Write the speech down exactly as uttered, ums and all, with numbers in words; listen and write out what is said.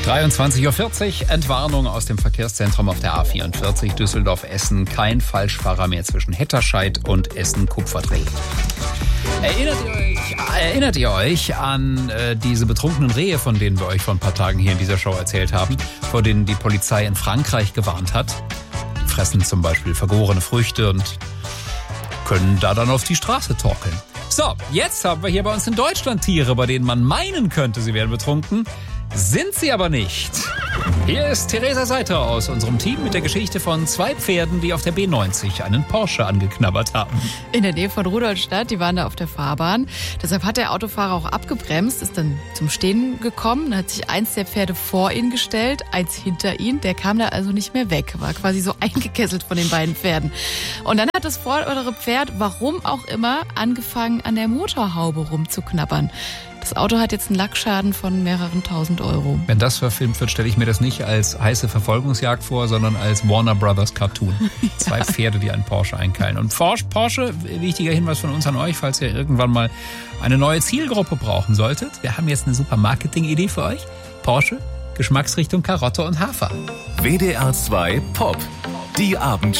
dreiundzwanzig Uhr vierzig, Entwarnung aus dem Verkehrszentrum auf der A vierundvierzig Düsseldorf-Essen. Kein Falschfahrer mehr zwischen Hetterscheid und Essen-Kupferdreh. Erinnert ihr euch, erinnert ihr euch an äh, diese betrunkenen Rehe, von denen wir euch vor ein paar Tagen hier in dieser Show erzählt haben, vor denen die Polizei in Frankreich gewarnt hat? Die fressen zum Beispiel vergorene Früchte und können da dann auf die Straße torkeln. So, jetzt haben wir hier bei uns in Deutschland Tiere, bei denen man meinen könnte, sie wären betrunken. Sind sie aber nicht. Hier ist Theresa Seiter aus unserem Team mit der Geschichte von zwei Pferden, die auf der B neunzig einen Porsche angeknabbert haben. In der Nähe von Rudolstadt, die waren da auf der Fahrbahn. Deshalb hat der Autofahrer auch abgebremst, ist dann zum Stehen gekommen. Dann hat sich eins der Pferde vor ihn gestellt, eins hinter ihn. Der kam da also nicht mehr weg, war quasi so eingekesselt von den beiden Pferden. Und dann hat das vordere Pferd, warum auch immer, angefangen an der Motorhaube rumzuknabbern. Das Auto hat jetzt einen Lackschaden von mehreren tausend Euro. Wenn das verfilmt wird, stelle ich mir das nicht als heiße Verfolgungsjagd vor, sondern als Warner Brothers Cartoon. Ja. Zwei Pferde, die einen Porsche einkeilen. Und Porsche, wichtiger Hinweis von uns an euch, falls ihr irgendwann mal eine neue Zielgruppe brauchen solltet. Wir haben jetzt eine super Marketing-Idee für euch. Porsche, Geschmacksrichtung Karotte und Hafer. W D R zwei Pop, die Abendshow.